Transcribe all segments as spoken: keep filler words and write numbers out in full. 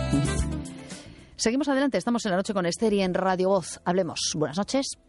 Seguimos adelante, estamos en la noche con Esther y en Radio Voz. Hablemos. Buenas noches.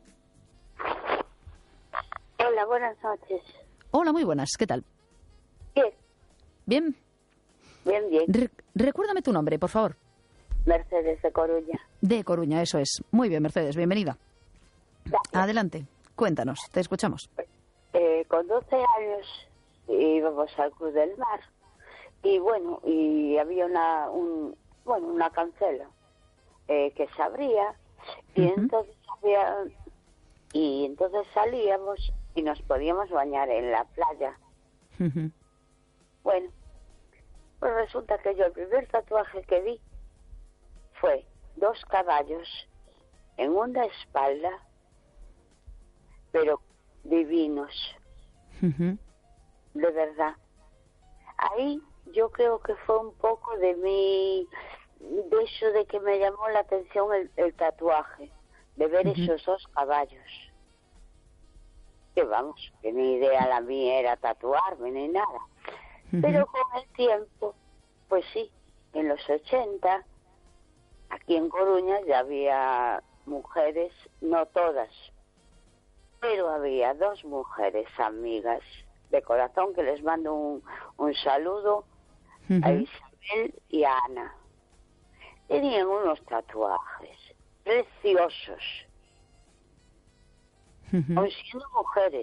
Hola, buenas noches. Hola, muy buenas. ¿Qué tal? Bien. ¿Bien? Bien, bien. Re- recuérdame tu nombre, por favor. Mercedes de Coruña. De Coruña, eso es. Muy bien, Mercedes, bienvenida. Gracias. Adelante, cuéntanos, te escuchamos. Eh, con doce años íbamos al Cruz del Mar y bueno, y había una un, bueno una cancela eh, que se abría y Uh-huh. entonces había, y entonces salíamos y nos podíamos bañar en la playa. Uh-huh. Bueno, pues resulta que yo el primer tatuaje que vi fue dos caballos en una espalda, pero divinos, Uh-huh. de verdad. Ahí yo creo que fue un poco de mi, de eso de que me llamó la atención el, el tatuaje, de ver Uh-huh. esos dos caballos. Que vamos, que ni idea la mía era tatuarme ni nada. Uh-huh. Pero con el tiempo, pues sí, en los ochenta, aquí en Coruña ya había mujeres, no todas, pero había dos mujeres amigas de corazón que les mando un, un saludo Uh-huh. a Isabel y a Ana. Tenían unos tatuajes preciosos, Uh-huh. aun siendo mujeres.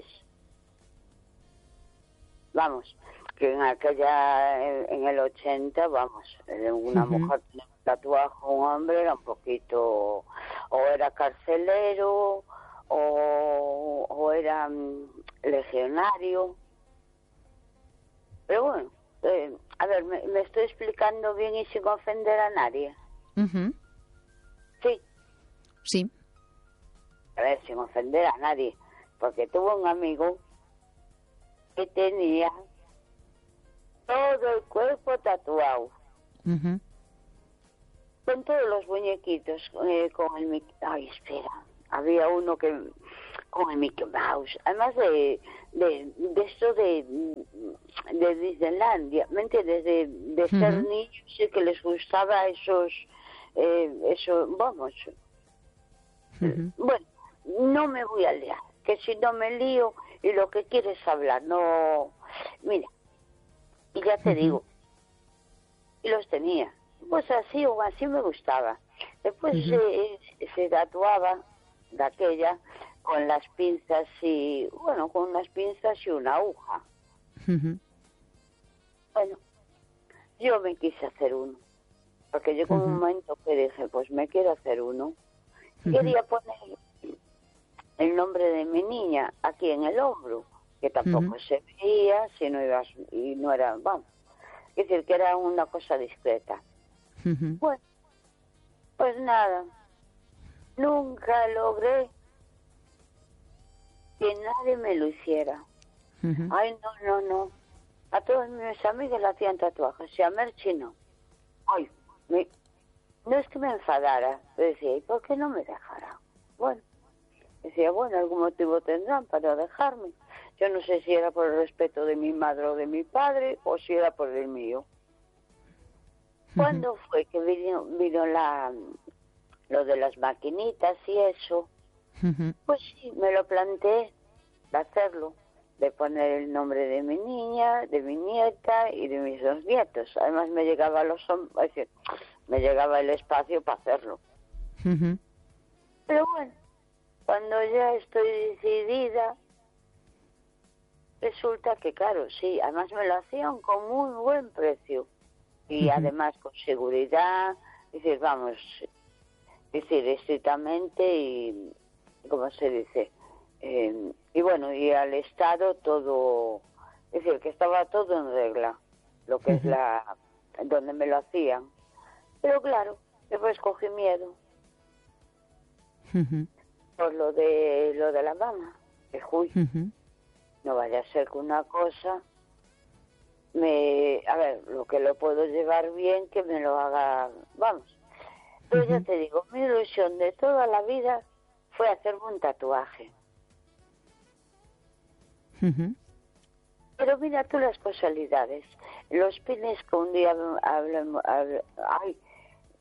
Vamos, que en aquella, en, en el ochenta, vamos, una Uh-huh. mujer tenía un tatuaje, un hombre era un poquito, o era carcelero, o, o era um, legionario. Pero bueno, eh, a ver, me, me estoy explicando bien y sin ofender a nadie. Uh-huh. Sí, Sí. a ver, sin ofender a nadie, porque tuvo un amigo que tenía todo el cuerpo tatuado, Uh-huh. con todos los muñequitos, eh, con el Mickey... Ay, espera, había uno que con el Mickey Mouse, además de de, de esto de, de Disneylandia, ¿me entiendes? De, de ser Ujú. niños y que les gustaba esos, eh, eso, vamos, Uh-huh. bueno, no me voy a liar, que si no me lío y lo que quieres hablar, no, mira, y ya te Ujú. digo, y los tenía, pues así o así me gustaba. Después Ujú. eh, se tatuaba de aquella con las pinzas y, bueno, con unas pinzas y una aguja. Uh-huh. Bueno, yo me quise hacer uno, porque llegó Ujú. un momento que dije, pues me quiero hacer uno. Ujú. Quería poner el nombre de mi niña aquí en el hombro, que tampoco Ujú. se veía, si no ibas, y no era, vamos, es decir, que era una cosa discreta. Uh-huh. Bueno, pues nada, nunca logré que nadie me lo hiciera. Uh-huh. Ay, no, no, no. A todos mis amigos le hacían tatuajes, y a Merchi no. Ay, me- no es que me enfadara, pero decía, ¿y por qué no me dejará? Bueno, decía, bueno, algún motivo tendrán para dejarme. Yo no sé si era por el respeto de mi madre o de mi padre, o si era por el mío. ¿Cuándo fue que vino, vino la, lo de las maquinitas y eso? Uh-huh. Pues sí, me lo planteé de hacerlo, de poner el nombre de mi niña, de mi nieta y de mis dos nietos. Además me llegaba los hom- es decir, me llegaba el espacio para hacerlo. Uh-huh. Pero bueno, cuando ya estoy decidida, resulta que claro, sí, además me lo hacían con muy buen precio y Ujú. además con seguridad, es decir, vamos, es decir, estrictamente y, ¿cómo se dice? Eh, y bueno, y al Estado todo, es decir, que estaba todo en regla, lo que es Ujú. la, donde me lo hacían. Pero claro, después cogí miedo Uh-huh. por lo de lo de la mama, que uy, Uh-huh. no vaya a ser que una cosa me, a ver, lo que lo puedo llevar bien, que me lo haga, vamos. Pero ya Ujú. te digo, mi ilusión de toda la vida fue hacerme un tatuaje. Uh-huh. Pero mira tú las casualidades. Los pines que un día hablamos, ay,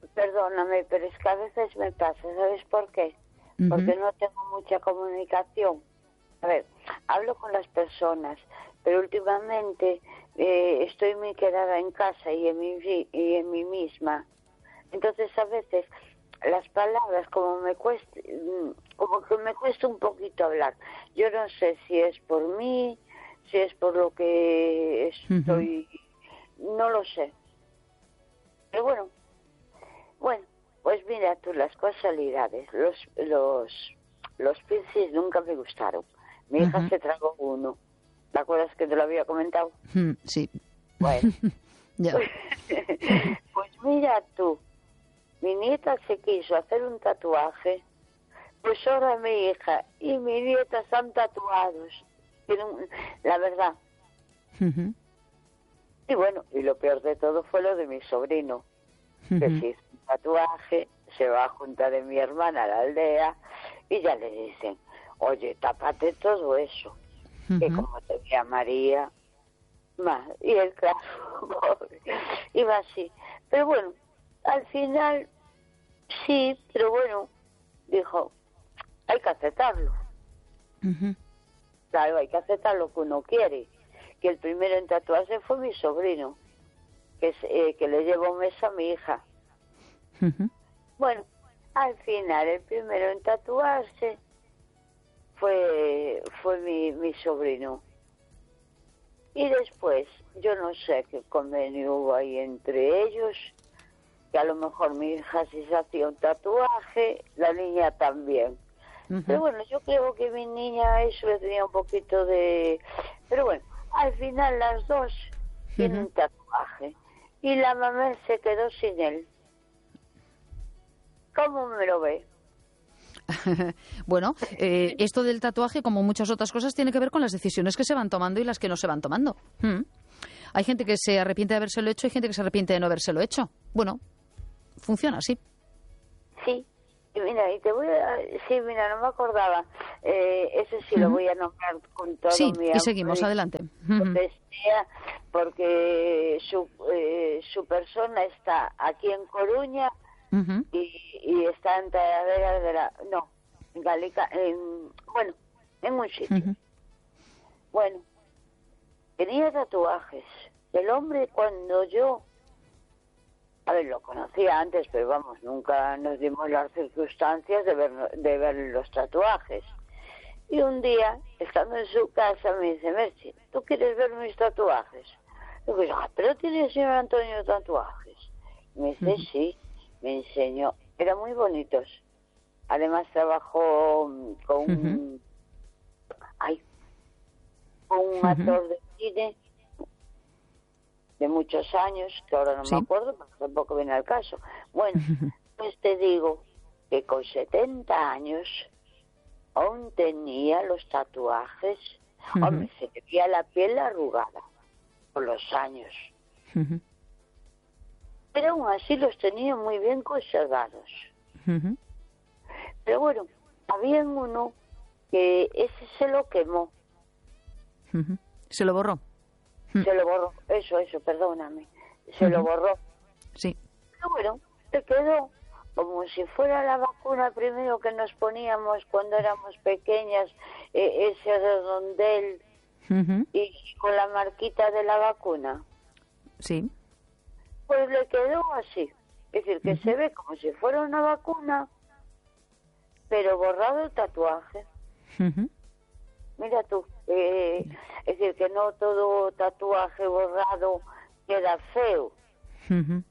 perdóname, pero es que a veces me pasa, ¿sabes por qué? Uh-huh. Porque no tengo mucha comunicación. A ver, hablo con las personas, pero últimamente eh, estoy muy quedada en casa y en, mi, y en mí misma. Entonces a veces las palabras como me cuesta, como que me cuesta un poquito hablar. Yo no sé si es por mí, si es por lo que estoy, uh-huh. no lo sé. Pero bueno, bueno, pues mira tú, las casualidades, los los los piercings nunca me gustaron. Mi hija uh-huh. se tragó uno. ¿Te acuerdas que te lo había comentado? Mm, sí. Bueno. Ya. Pues mira tú, mi nieta se quiso hacer un tatuaje, pues ahora mi hija y mi nieta están tatuados. La verdad. Uh-huh. Y bueno, y lo peor de todo fue lo de mi sobrino, uh-huh. que se hizo un tatuaje, se va a juntar de mi hermana a la aldea y ya le dicen, oye, tápate todo eso, uh-huh. que como te veía María, más. Y él, claro, pobre, iba así. Pero bueno, al final, sí, pero bueno, dijo, hay que aceptarlo. Uh-huh. Claro, hay que aceptar lo que uno quiere. Que el primero en tatuarse fue mi sobrino, que, es, eh, que le llevo un mes a mi hija. Uh-huh. Bueno, al final el primero en tatuarse fue fue mi, mi sobrino. Y después, yo no sé qué convenio hubo ahí entre ellos, que a lo mejor mi hija sí se hacía un tatuaje, la niña también. Uh-huh. Pero bueno, yo creo que mi niña eso le tenía un poquito de... Pero bueno, al final las dos uh-huh. tienen un tatuaje. Y la mamá se quedó sin él. ¿Cómo me lo ve? Bueno, eh, esto del tatuaje, como muchas otras cosas, tiene que ver con las decisiones que se van tomando y las que no se van tomando. ¿Mm? Hay gente que se arrepiente de habérselo hecho y gente que se arrepiente de no habérselo hecho. Bueno, funciona así. Sí, y mira, y te voy a... Sí, mira, no me acordaba. Eh, ese sí uh-huh. lo voy a nombrar con todo sí, mi amor. y seguimos, adelante. Uh-huh. Porque su, eh, su persona está aquí en Coruña. Uh-huh. Y, y está en Talavera de la... No, en Galica, en, bueno, en un sitio. Uh-huh. Bueno, tenía tatuajes. El hombre, cuando yo... A ver, lo conocía antes, pero vamos, nunca nos dimos las circunstancias de ver, de ver los tatuajes. Y un día, estando en su casa, me dice, Merchi, ¿tú quieres ver mis tatuajes? Y digo, ah, pero tiene el señor Antonio tatuajes. Y me dice, uh-huh. sí. Me enseñó, eran muy bonitos. Además trabajó con uh-huh. un, ay, con un uh-huh. actor de cine de muchos años, que ahora no ¿Sí? me acuerdo, porque tampoco viene al caso. Bueno, uh-huh. pues te digo que con setenta años aún tenía los tatuajes. Uh-huh. Hombre, se le veía la piel arrugada por los años. Uh-huh. Pero aún así los tenía muy bien conservados. Uh-huh. Pero bueno, había uno que ese se lo quemó. Uh-huh. ¿Se lo borró? Uh-huh. Se lo borró, eso, eso, perdóname. Se uh-huh. lo borró. Sí. Pero bueno, se quedó como si fuera la vacuna primero que nos poníamos cuando éramos pequeñas, eh, ese redondel uh-huh. y con la marquita de la vacuna. Sí. Pues le quedó así, es decir, que uh-huh. se ve como si fuera una vacuna, pero borrado el tatuaje. Uh-huh. Mira tú, eh, es decir, que no todo tatuaje borrado queda feo. Uh-huh.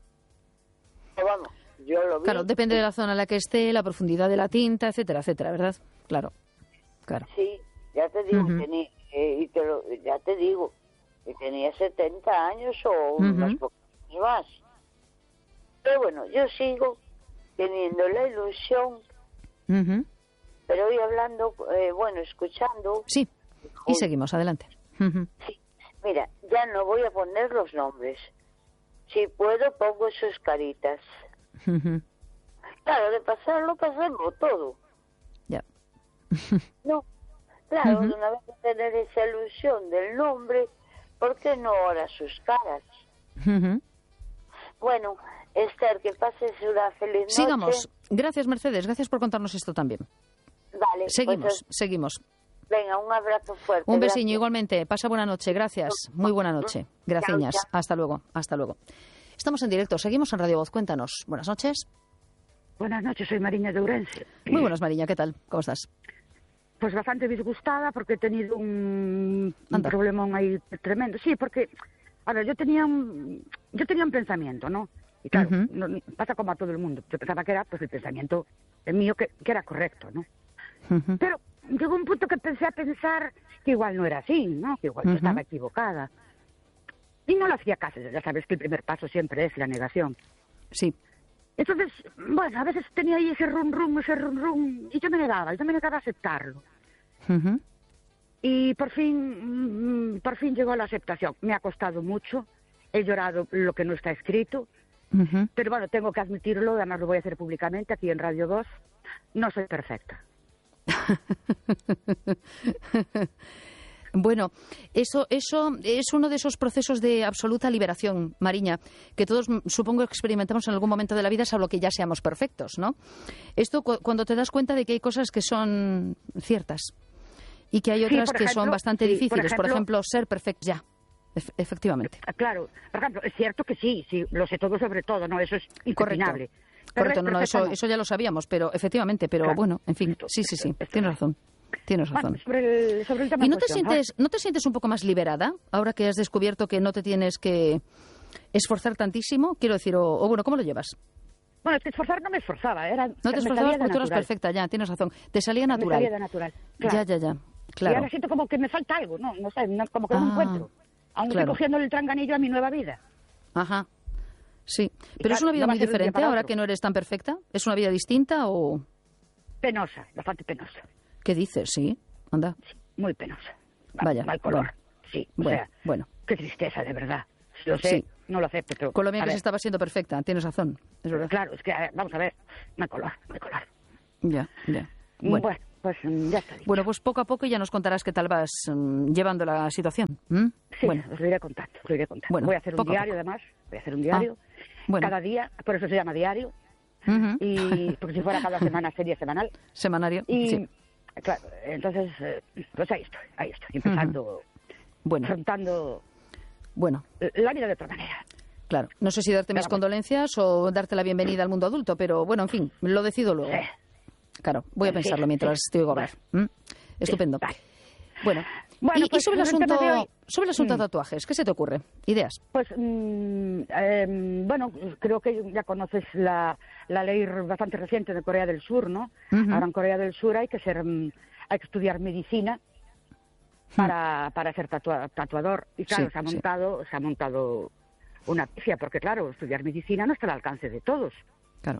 Pero vamos, yo lo vi. Claro, depende de la zona en la que esté, la profundidad de la tinta, etcétera, etcétera, ¿verdad? Claro, claro. Sí, ya te digo, uh-huh. tenía, eh, y te lo, ya te digo, que tenía setenta años o uh-huh. unas pocas más. Pero bueno, yo sigo teniendo la ilusión, uh-huh. pero hoy hablando, eh, bueno, escuchando. Sí, y seguimos, adelante. Uh-huh. Sí, mira, ya no voy a poner los nombres. Si puedo, pongo sus caritas. Uh-huh. Claro, de pasarlo, pasarlo todo. Ya. No, claro, uh-huh. de una vez de tener esa ilusión del nombre, ¿por qué no ahora sus caras? Uh-huh. Bueno, Esther, que pases una feliz noche. Sigamos. Gracias, Mercedes. Gracias por contarnos esto también. Vale. Seguimos, pues, seguimos. Venga, un abrazo fuerte. Un besiño gracias. igualmente. Pasa buena noche. Gracias. Muy buena noche. Graciñas. Chao, chao. Hasta luego. Hasta luego. Estamos en directo. Seguimos en Radio Voz. Cuéntanos. Buenas noches. Buenas noches, soy Mariña de Ourense. Muy buenas, Mariña. ¿Qué tal? ¿Cómo estás? Pues bastante disgustada porque he tenido un, un Anda. problemón ahí tremendo. Sí, porque, a ver, yo tenía un, yo tenía un pensamiento, ¿no? Y claro, Ujú. no- pasa como a todo el mundo. Yo pensaba que era, pues, el pensamiento el mío que, que era correcto, ¿no? Ujú. Pero llegó un punto que empecé a pensar que igual no era así, ¿no? Que igual yo Ujú. estaba equivocada. Y no le hacía caso. Ya sabes que el primer paso siempre es la negación. Sí. Entonces, bueno, a veces tenía ahí ese rum rum, ese rum rum, y yo me negaba, yo me negaba a aceptarlo. Ujú. Y por fin, mm, por fin llegó la aceptación. Me ha costado mucho, he llorado lo que no está escrito, Ujú. pero bueno, tengo que admitirlo, además lo voy a hacer públicamente aquí en Radio dos, no soy perfecta. Bueno, eso, eso es uno de esos procesos de absoluta liberación, Mariña, que todos mm, supongo experimentamos en algún momento de la vida, salvo que ya seamos perfectos, ¿no? Esto cu- cuando te das cuenta de que hay cosas que son ciertas y que hay Sí, otras por que son ejemplo, bastante sí, por difíciles. Por ejemplo, ejemplo- ser perfecto ya, Ef- efectivamente. Ah, Claro, por ejemplo, es cierto que sí, sí, lo sé todo sobre todo, ¿no? Eso es impepinable. Pero Correcto, es no, no, eso, perfecta, no. eso ya lo sabíamos, pero efectivamente, pero Claro. bueno, en fin, Esto- sí, sí, sí, esto- esto- tienes razón, tienes Bueno, razón. sobre el, sobre el tema ¿Y en no te cuestión, sientes, no te sientes un poco más liberada ahora que has descubierto que no te tienes que esforzar tantísimo? Quiero decir, o, o bueno, ¿cómo lo llevas? Bueno, es que esforzar no me esforzaba, era, No te me salía esforzabas de porque tú eras natural. perfecta, ya, tienes razón. Te salía Me natural. salía de natural. Claro. Ya, ya, ya. Y Claro. ahora siento como que me falta algo, no, no sé, no- como que no Ah, lo encuentro. Aún claro. estoy cogiendo el tranganillo a mi nueva vida. Ajá. Sí. Pero claro, es una vida no va muy a ser de un día diferente para ahora otro. que no eres tan perfecta. ¿Es una vida distinta o Penosa, bastante penosa. qué dices? Sí. Anda. Sí, muy penosa. Mal, Vaya, mal color. bueno. Sí, o Bueno, sea, bueno. qué tristeza, de verdad. Lo sé, Sí. no lo acepto, pero... Con lo bien a que ver, se estaba siendo perfecta. Tienes razón. Es verdad. Claro, es que, a ver, vamos a ver, mal color, mal color. Ya, ya. Bueno, Bueno. pues mm, ya está dicho. Bueno, pues poco a poco ya nos contarás qué tal vas mm, llevando la situación. ¿m? Sí, Bueno, os lo iré contando, os lo iré contando. Bueno, voy a hacer un poco a diario, poco. además, voy a hacer un diario. bueno. Cada día, por eso se llama diario. Ujú. Y porque si fuera cada semana sería semanal. Semanario. Y, Sí. claro, entonces, eh, pues ahí estoy, ahí estoy, empezando, Bueno, afrontando bueno. la vida de otra manera. Claro, no sé si darte mis Claro. condolencias o darte la bienvenida al mundo adulto, pero bueno, en fin, lo decido luego. Sí. Claro, voy a Sí, pensarlo sí. mientras te oigo hablar. ¿m? Estupendo. vale. Bueno, Bueno, y, y pues, sobre el sobre el tema asunto, de hoy. sobre el asunto de Mm. tatuajes, ¿qué se te ocurre? Ideas. Pues, mm, eh, bueno, creo que ya conoces la, la ley bastante reciente de Corea del Sur, ¿no? Ujú. Ahora en Corea del Sur hay que ser, mm, hay que estudiar medicina para, para ser tatua- tatuador. Y claro, Sí, se ha sí. montado, se ha montado una pifia, porque claro, estudiar medicina no está al alcance de todos. Claro.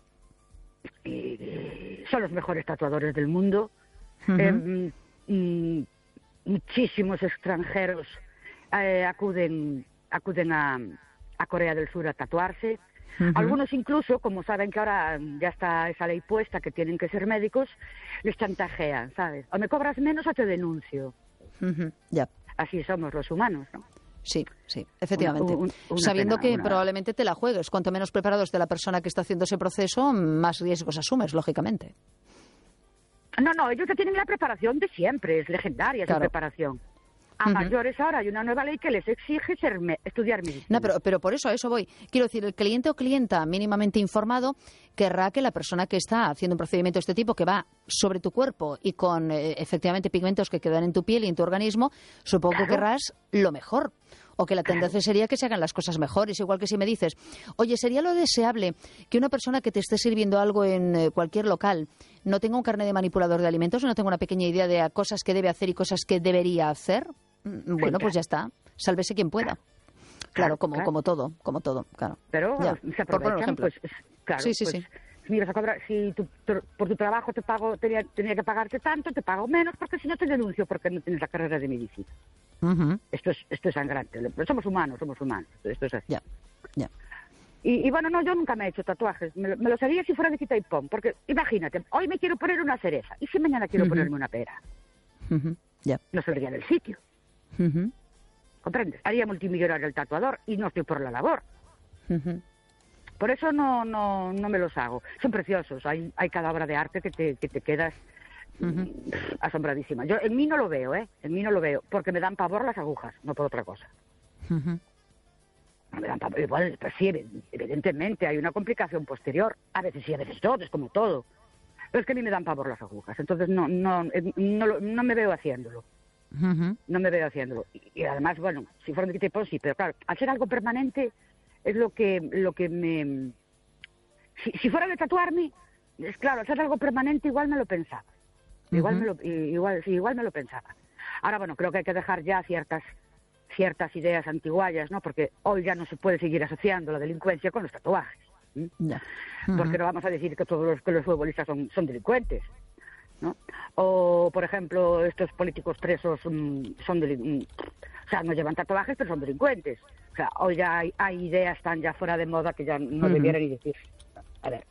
Y son los mejores tatuadores del mundo. Ujú. Eh, mm, muchísimos extranjeros eh, acuden acuden a, a Corea del Sur a tatuarse. Ujú. Algunos incluso, como saben que ahora ya está esa ley puesta que tienen que ser médicos, les chantajean, ¿sabes? O me cobras menos o te denuncio. Ujú. Ya. Así somos los humanos, ¿no? Sí, sí, efectivamente. Una- un- una Sabiendo pena, que una- probablemente te la juegues. Cuanto menos preparado esté la persona que está haciendo ese proceso, más riesgos asumes, lógicamente. No, no, ellos ya tienen la preparación de siempre, es legendaria esa Claro. preparación. A Ujú. mayores ahora hay una nueva ley que les exige ser me- estudiar medicina. No, pero, pero por eso, a eso voy. Quiero decir, el cliente o clienta mínimamente informado querrá que la persona que está haciendo un procedimiento de este tipo, que va sobre tu cuerpo y con eh, efectivamente pigmentos que quedan en tu piel y en tu organismo, supongo que Claro. querrás lo mejor. O que la tendencia sería que se hagan las cosas mejores. Igual que si me dices, oye, ¿sería lo deseable que una persona que te esté sirviendo algo en eh, cualquier local no tenga un carnet de manipulador de alimentos, no tenga una pequeña idea de cosas que debe hacer y cosas que debería hacer? Mm, Bueno, pues ya está. Sálvese quien pueda. Claro, Claro, como, claro. como todo, como todo, claro. Pero Ya, se por poner un aprovechan, ejemplo. pues, es- claro, Sí, sí, pues, sí. si me ibas a cobrar, si tu- tu- por tu trabajo te pago, tenía, tenía que pagarte tanto, te pago menos, porque si no te denuncio porque no tienes la carrera de medicina. Ujú. Esto es, esto es sangrante. Pero somos humanos, somos humanos. Esto es así. Ya, ya. Y, y bueno, no, yo nunca me he hecho tatuajes. Me, lo- me los haría si fuera de quita y pon. Porque imagínate, hoy me quiero poner una cereza. ¿Y si mañana quiero Ujú. ponerme una pera? Ujú. Ya. No saldría del sitio. Ujú. ¿Comprendes? Haría multimillonario el tatuador y no estoy por la labor. Ujú. Por eso no, no, no me los hago. Son preciosos. Hay, hay cada obra de arte que te, que te quedas uh-huh. asombradísima. Yo en mí no lo veo, ¿eh? En mí no lo veo, porque me dan pavor las agujas, no por otra cosa. Uh-huh. Me dan pavor. Igual, pues sí, evidentemente hay una complicación posterior. A veces sí, a veces no, es como todo. Pero es que a mí me dan pavor las agujas. Entonces no, no, no, no, no me veo haciéndolo. Uh-huh. No me veo haciéndolo. Y, y además, bueno, si fuera de qué tipo, sí, pero claro, al ser algo permanente es lo que lo que me... Si, si fuera de tatuarme, es claro, al ser algo permanente igual me lo pensaba. Igual, uh-huh. me lo, igual, sí, igual me lo pensaba. Ahora, bueno, creo que hay que dejar ya ciertas ciertas ideas antiguallas, ¿no? Porque hoy ya no se puede seguir asociando la delincuencia con los tatuajes. ¿sí? Yeah. Uh-huh. Porque no vamos a decir que todos los, que los futbolistas son, son delincuentes. ¿no? O, por ejemplo, estos políticos presos um, son delin- o sea, no llevan tatuajes, pero son delincuentes. O sea, hoy ya hay, hay ideas tan ya fuera de moda que ya no uh-huh. debieran ni decir. A ver.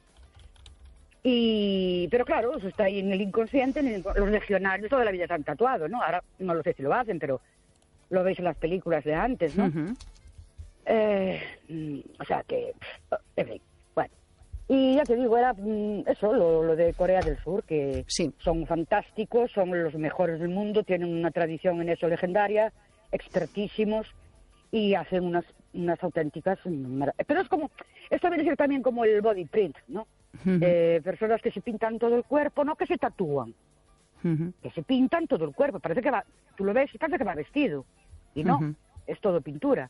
Y, pero claro, eso está ahí en el inconsciente, en el, los legionarios toda la vida se han tatuado, ¿no? Ahora no lo sé si lo hacen, pero lo veis en las películas de antes, ¿no? Uh-huh. Eh, o sea que, en fin, bueno. Y ya te digo, era eso, lo, lo de Corea del Sur, que sí. son fantásticos, son los mejores del mundo, tienen una tradición en eso legendaria, expertísimos, y hacen unas, unas auténticas... Pero es como, esto viene a ser también como el body print, ¿no? Uh-huh. Eh, personas que se pintan todo el cuerpo, no que se tatúan, uh-huh. que se pintan todo el cuerpo, parece que va, tú lo ves y parece que va vestido, y no, uh-huh. es todo pintura.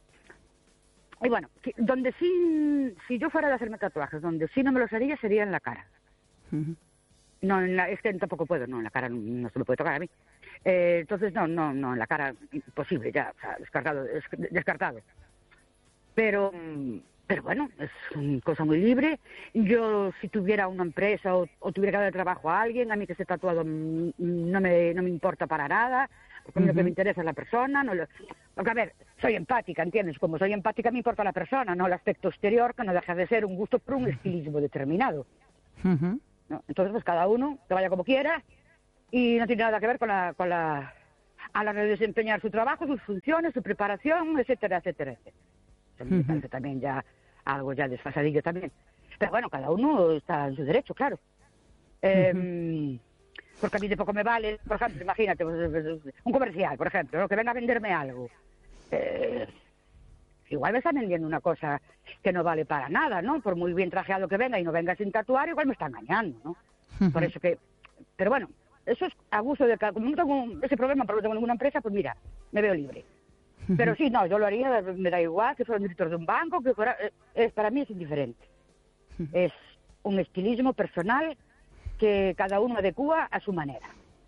Y bueno, donde sí, si yo fuera de hacerme tatuajes, donde sí no me los haría sería en la cara. Uh-huh. No, en la, es que tampoco puedo, no, en la cara no, no se me puede tocar a mí. Eh, entonces, no, no, no, en la cara imposible ya, o sea, descartado, descartado. Pero, pero bueno, es una cosa muy libre. Yo, si tuviera una empresa o, o tuviera que dar trabajo a alguien, a mí que esté tatuado no me, no me importa para nada. Porque uh-huh. lo que me interesa es la persona. No lo... Porque, a ver, soy empática, ¿entiendes? Como soy empática me importa la persona, no el aspecto exterior, que no deja de ser un gusto por un estilismo determinado. Uh-huh. ¿no? Entonces, pues cada uno que vaya como quiera y no tiene nada que ver con la... Con la a la hora de desempeñar su trabajo, sus funciones, su preparación, etcétera, etcétera, etcétera. Eso me uh-huh. parece también ya algo ya desfasadillo también. Pero bueno, cada uno está en su derecho, claro. Eh, uh-huh. Porque a mí de poco me vale, por ejemplo, imagínate, un comercial, por ejemplo, ¿no? que venga a venderme algo. Eh, igual me está vendiendo una cosa que no vale para nada, ¿no? Por muy bien trajeado que venga y no venga sin tatuar, igual me está engañando, ¿no? Uh-huh. Por eso que... Pero bueno, eso es a gusto de cada... Como no tengo ese problema, pero no tengo ninguna empresa, pues mira, me veo libre. Uh-huh. Pero sí, no, yo lo haría, me da igual, que fuera un director de un banco, que fuera... Es, para mí es indiferente. Uh-huh. Es un estilismo personal que cada uno adecúa a su manera.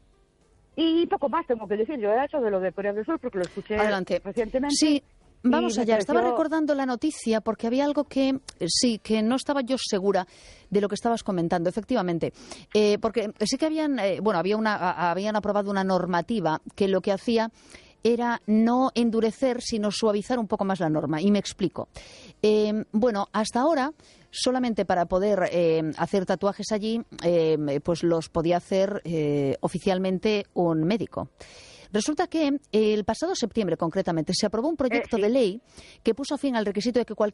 Y poco más tengo que decir yo de eso, de lo de Corea del Sur, porque lo escuché Adelante. recientemente. Sí, vamos allá. Pareció... Estaba recordando la noticia porque había algo que, sí, que no estaba yo segura de lo que estabas comentando, efectivamente. Eh, porque sí que habían, eh, bueno, había una, a, habían aprobado una normativa que lo que hacía era no endurecer, sino suavizar un poco más la norma. Y me explico. Eh, bueno, hasta ahora, solamente para poder eh, hacer tatuajes allí, eh, pues los podía hacer eh, oficialmente un médico. Resulta que el pasado septiembre, concretamente, se aprobó un proyecto eh, sí. de ley que puso fin al requisito de que cualquier